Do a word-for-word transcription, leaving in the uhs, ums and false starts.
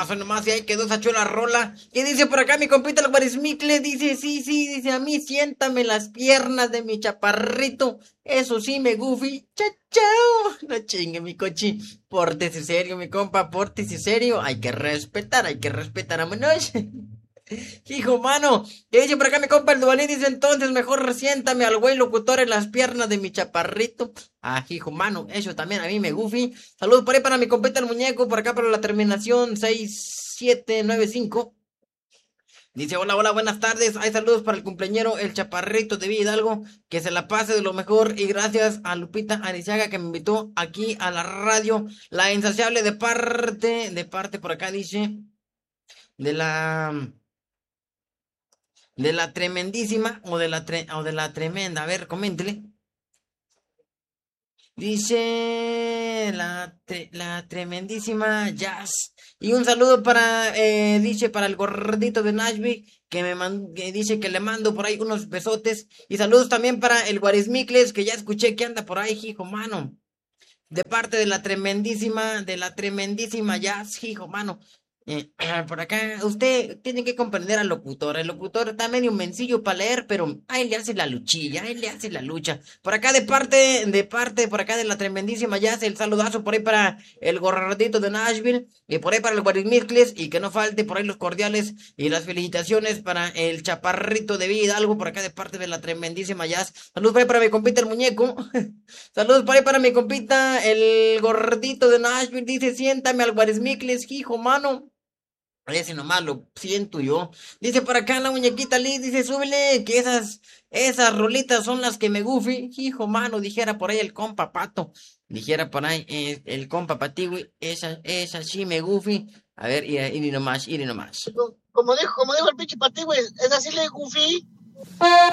nomás, hoy nomás, y ahí quedó esa chula rola. ¿Qué dice por acá mi compita el Guarismicle? Dice, sí, sí, dice, a mí siéntame las piernas de mi chaparrito. Eso sí, me goofy. Chao, chao. No chingue, mi cochi. Pórtese serio, mi compa, pórtese serio. Hay que respetar, hay que respetar a Monosh. Hijo, mano, ¿qué dice por acá mi compa el Duvalín? Dice entonces, mejor resiéntame al güey locutor en las piernas de mi chaparrito. Ah, hijo, mano, eso también a mí me goofy. Saludos por ahí para mi compita el muñeco, por acá para la terminación seis siete nueve cinco. Dice, hola, hola, buenas tardes. Hay saludos para el cumpleañero, el chaparrito de Villa Hidalgo. Que se la pase de lo mejor. Y gracias a Lupita Arizaga que me invitó aquí a la radio. La insaciable de parte, de parte por acá dice, de la... De la tremendísima o de la tre- o de la tremenda. A ver, coméntele. Dice la, tre- la tremendísima Jazz. Y un saludo para, eh, dice, para el gordito de Nashville, que me man- que dice que le mando por ahí unos besotes. Y saludos también para el Guarismicles, que ya escuché que anda por ahí, hijo, mano. De parte de la tremendísima, de la tremendísima Jazz, hijo, mano. Eh, por acá, usted tiene que comprender al locutor. El locutor está medio mencillo para leer, pero ahí le hace la luchilla, ahí le hace la lucha. Por acá de parte, de parte, por acá de la tremendísima Jazz, el saludazo por ahí para el gordito de Nashville, y por ahí para el Guarismicles, y que no falte por ahí los cordiales y las felicitaciones para el chaparrito de Vida Hidalgo, por acá de parte de la tremendísima Jazz. Saludos por ahí para mi compita el muñeco. Saludos por ahí para mi compita, el gordito de Nashville. Dice, siéntame al Guarismicles, hijo, mano. Ese nomás lo siento yo. Dice por acá la muñequita Liz, dice, súbele, que esas, esas rolitas son las que me goofy. Hijo, mano, dijera por ahí el compa Pato. Dijera por ahí eh, el compa Patigui, esa, esa sí me goofy. A ver, y, y nomás, y nomás. Como dijo, como dijo el pinche Pati, güey, es así le goofy.